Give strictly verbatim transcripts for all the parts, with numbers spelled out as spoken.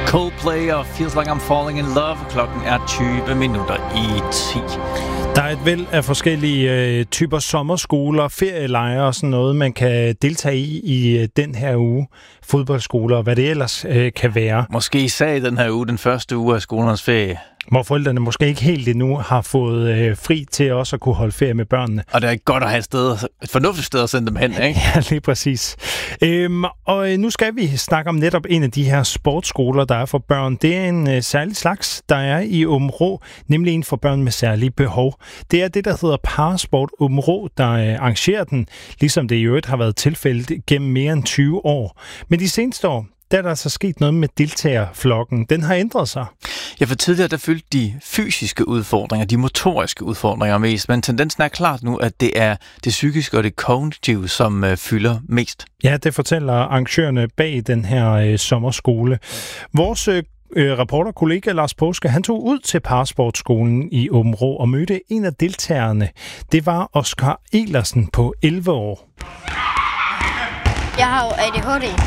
Coldplay og Feels Like I'm Falling in Love. Klokken er tyve minutter i ti. Der er et væld af forskellige øh, typer sommerskoler, ferielejre og sådan noget, man kan deltage i i øh, den her uge. Fodboldskoler og hvad det ellers øh, kan være. Måske især i den her uge, den første uge af skolernes ferie. Hvor forældrene måske ikke helt endnu har fået øh, fri til også at kunne holde ferie med børnene. Og det er godt at have et, sted, et fornuftigt sted at sende dem hen, ikke? Ja, lige præcis. Øhm, og nu skal vi snakke om netop en af de her sportsskoler, der er for børn. Det er en øh, særlig slags, der er i Aabenraa, nemlig en for børn med særlige behov. Det er det, der hedder Parasport Aabenraa, der øh, arrangerer den, ligesom det i øvrigt har været tilfældet gennem mere end tyve år. Men de seneste år, der er der altså sket noget med deltagerflokken. Den har ændret sig. Ja, for tidligere der fyldte de fysiske udfordringer, de motoriske udfordringer mest, men tendensen er klart nu, at det er det psykiske og det kognitive, som øh, fylder mest. Ja, det fortæller arrangørerne bag den her øh, sommerskole. Vores øh, reporterkollega Lars Påske, han tog ud til Parasportskolen i Aabenraa og mødte en af deltagerne. Det var Oscar Elersen på elleve år. Jeg har jo A D H D.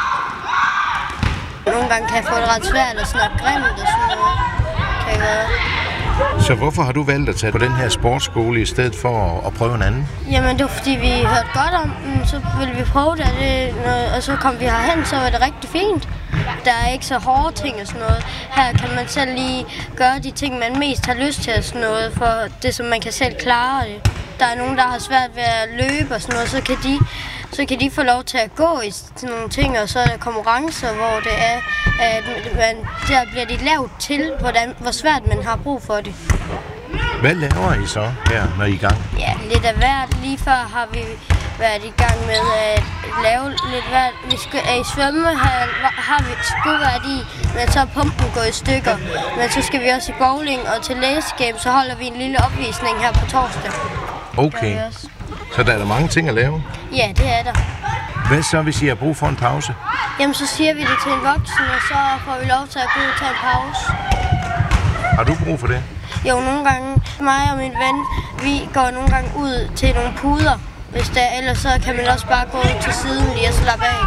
Nogle gange kan jeg få det ret svært at snakke grimt og sådan noget. Kan jeg gøre. Så hvorfor har du valgt at tage på den her sportsskole i stedet for at prøve en anden? Jamen det var fordi vi hørte godt om den, så ville vi prøve det, og så kom vi herhen, så var det rigtig fint. Der er ikke så hårde ting og sådan noget. Her kan man selv lige gøre de ting, man mest har lyst til og sådan noget, for det som man kan selv klare det. Der er nogen, der har svært ved at løbe og sådan noget, så kan de så kan de få lov til at gå i sådan nogle ting, og så er der konkurrencer, hvor det er, at man, der bliver de lavet til, hvordan, hvor svært man har brug for det. Hvad laver I så her, når I er i gang? Ja, lidt af hvert. Lige før har vi været i gang med at lave lidt hvert. Vi skal, i svømmehal har vi skuvært i, men så er pumpen gået i stykker. Men så skal vi også i bowling, og til læsegame, så holder vi en lille opvisning her på torsdag. Okay. Så der er der mange ting at lave? Ja, det er der. Hvad så, hvis I har brug for en pause? Jamen, så siger vi det til en voksen, og så får vi lov til at gå ud og tage en pause. Har du brug for det? Jo, nogle gange. Mig og min ven, vi går nogle gange ud til nogle puder, hvis der, ellers så kan man også bare gå ud til siden lige og slappe af.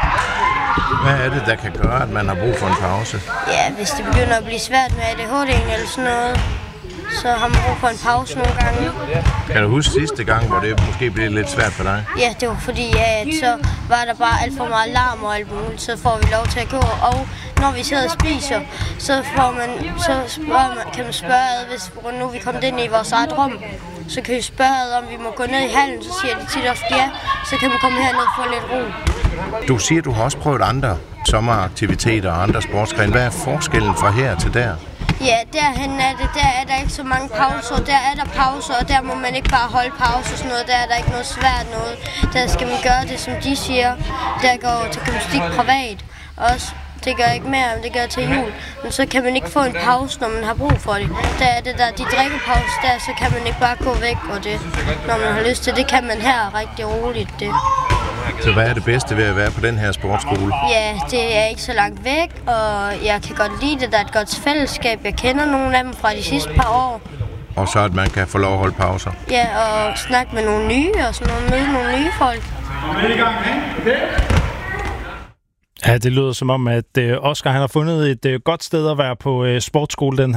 Hvad er det, der kan gøre, at man har brug for en pause? Ja, hvis det begynder at blive svært med A D H D'en eller sådan noget, så har man brug for en pause nogle gange. Kan du huske sidste gang, hvor det måske blev lidt svært for dig? Ja, det var fordi, at så var der bare alt for meget larm og alt muligt, så får vi lov til at gå. Og når vi sidder og spiser, så, får man, så spørger man, kan man spørge ad, hvis nu vi kommer ind i vores eget rum, så kan vi spørge ad, om vi må gå ned i hallen, så siger de tit ofte ja, så kan man komme herned og få lidt ro. Du siger, du har også prøvet andre sommeraktiviteter og andre sportsgrene. Hvad er forskellen fra her til der? Ja, derhen er det, der er der ikke så mange pauser, der er der pauser, og der må man ikke bare holde pause og sådan noget, der er der ikke noget svært noget. Der skal man gøre det, som de siger, der går til gymnastik privat også. Det gør ikke mere, men det gør til jul. Men så kan man ikke få en pause, når man har brug for det. Der er det der, de drikkepause der, så kan man ikke bare gå væk og det, når man har lyst til. Det kan man her rigtig roligt, det. Så hvad er det bedste ved at være på den her sportsskole? Ja, det er ikke så langt væk, og jeg kan godt lide det. Der er et godt fællesskab. Jeg kender nogle af dem fra de sidste par år. Og så at man kan få lov at holde pauser? Ja, og snakke med nogle nye og sådan noget, møde nogle nye folk. Ja, det lyder som om, at Oscar han har fundet et godt sted at være på sportsskole den